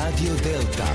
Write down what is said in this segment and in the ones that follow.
Radio Delta.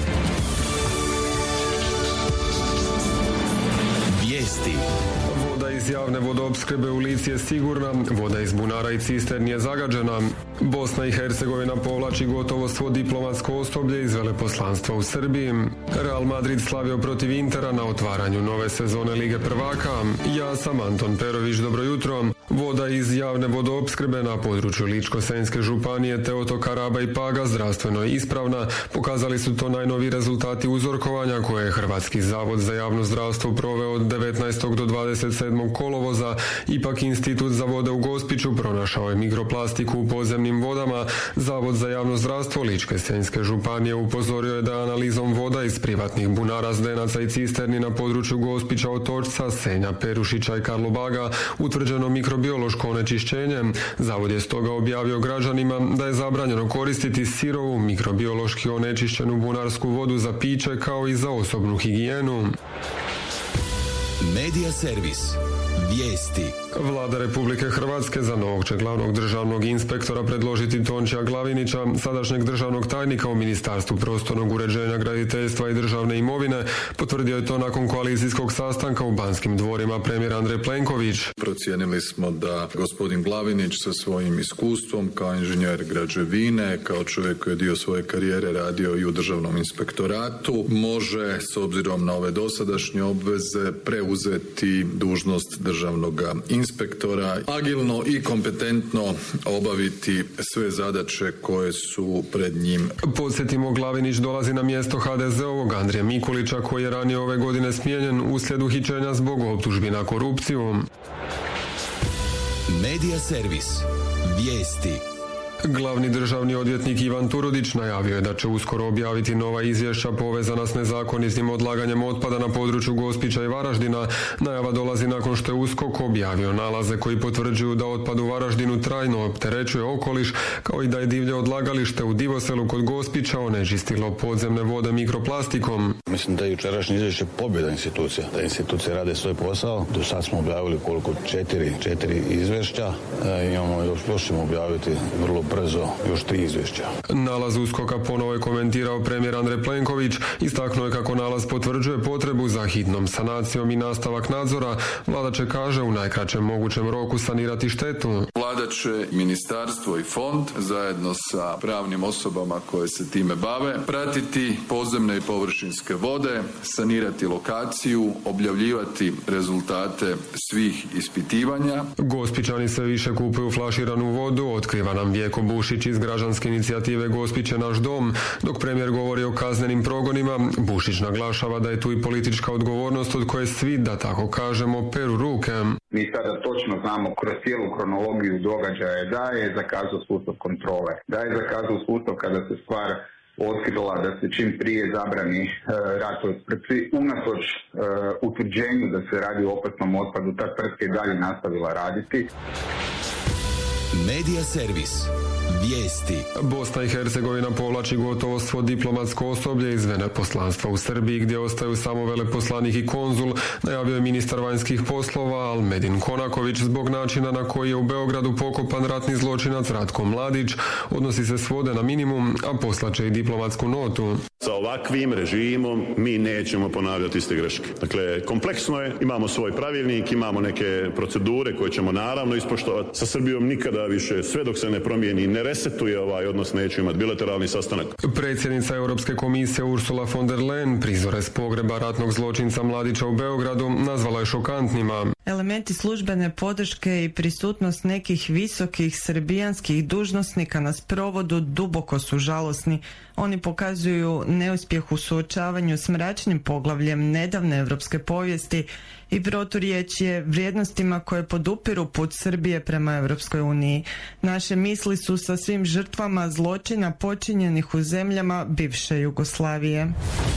Vijesti. Voda iz javne vodoopskrbe u Lici je sigurna, voda iz bunara i cisterni je zagađena. Bosna i Hercegovina povlači gotovo svo diplomatsko osoblje iz veleposlanstva u Srbiji. Real Madrid slavio protiv Intera na otvaranju nove sezone Lige prvaka. Ja sam Anton Perović, dobro jutro. Voda iz javne vodoopskrbe na području Ličko-senjske županije te otoka Raba i Paga zdravstveno je ispravna. Pokazali su to najnoviji rezultati uzorkovanja koje je Hrvatski zavod za javno zdravstvo proveo od 19. do 27. kolovoza. Ipak Institut za vode u Gospiću pronašao je mikroplastiku u podzemnim vodama. Zavod za javno zdravstvo Ličko-senjske županije upozorio je da analizom voda iz privatnih bunara, zdenaca i cisterni na području Gospića, Otočca, Senja, Perušića i Karlobaga utvrđeno mikrobiološko onečišćenje. Zavod je stoga objavio građanima da je zabranjeno koristiti sirovu mikrobiološki onečišćenu bunarsku vodu za piće kao i za osobnu higijenu. Media servis. Vijesti. Vlada Republike Hrvatske za novog će glavnog državnog inspektora predložiti Tončija Glavinića, sadašnjeg državnog tajnika u Ministarstvu prostornog uređenja, graditeljstva i državne imovine. Potvrdio je to nakon koalicijskog sastanka u Banskim dvorima premijer Andrej Plenković. Procijenili smo da gospodin Glavinić sa svojim iskustvom kao inženjer građevine, kao čovjek koji je dio svoje karijere radio i u državnom inspektoratu, može s obzirom na ove dosadašnje obveze preuzeti dužnost državnog inspektora, agilno i kompetentno obaviti sve zadaće koje su pred njim. Podsjetimo, Glavinić dolazi na mjesto HDZ-ovog Andrije Mikulića koji je ranije ove godine smijenjen uslijed uhićenja zbog optužbi na korupciju. Media servis. Vijesti. Glavni državni odvjetnik Ivan Turudić najavio je da će uskoro objaviti nova izvješća povezana s nezakonitim odlaganjem otpada na području Gospića i Varaždina. Najava dolazi nakon što je USKOK objavio nalaze koji potvrđuju da otpad u Varaždinu trajno opterećuje okoliš, kao i da je divlje odlagalište u Divoselu kod Gospića onečistilo podzemne vode mikroplastikom. Mislim da je jučerašnje izvješće pobjeda institucija, da institucije rade svoj posao. Do sad smo objavili koliko? Četiri izvješća. Imamo još ćemo objaviti vrlo brzo još 3 izvješća. Nalaz USKOK-a ponovo je komentirao premijer Andrej Plenković. Istaknuo je kako nalaz potvrđuje potrebu za hitnom sanacijom i nastavak nadzora. Vlada će, kaže, u najkraćem mogućem roku sanirati štetu. Vlada će, ministarstvo i fond zajedno sa pravnim osobama koje se time bave pratiti podzemne i površinske vode, sanirati lokaciju, objavljivati rezultate svih ispitivanja. Gospićani sve više kupuju flaširanu vodu, otkriva nam Vjeko Bušić iz građanske inicijative Gospić je naš dom. Dok premijer govori o kaznenim progonima, Bušić naglašava da je tu i politička odgovornost od koje svi, da tako kažemo, peru ruke. Mi sada točno znamo kroz cijelu kronologiju događaja da je zakazao sustav kontrole, da je zakazao sustav kada se stvar otkrila, da se čim prije zabrani rad od tvrtci. Unatoč utvrđenju da se radi o opasnom otpadu, ta tvrtka je dalje nastavila raditi. Media servis. Vijesti. Bosna i Hercegovina povlači gotovo svo diplomatsko osoblje iz veleposlanstva u Srbiji, gdje ostaju samo veleposlanik i konzul, najavio je ministar vanjskih poslova Almedin Konaković zbog načina na koji je u Beogradu pokopan ratni zločinac Ratko Mladić. Odnosi se svode na minimum, a poslaće i diplomatsku notu. Sa ovakvim režimom mi nećemo ponavljati iste greške. Dakle, kompleksno je, imamo svoj pravilnik, imamo neke procedure koje ćemo naravno ispoštovati. Sa Srbijom nikada više, sve dok se ne promijeni, ne resetuje ovaj odnos, neću imati bilateralni sastanak. Predsjednica Europske komisije Ursula von der Leyen prizore s pogreba ratnog zločinca Mladića u Beogradu nazvala je šokantnima. Elementi službene podrške i prisutnost nekih visokih srbijanskih dužnosnika na sprovodu duboko su žalosni. Oni pokazuju neuspjeh u suočavanju s mračnim poglavljem nedavne europske povijesti i proturječje vrijednostima koje podupiru put Srbije prema Europskoj uniji. Naše misli su sa svim žrtvama zločina počinjenih u zemljama bivše Jugoslavije.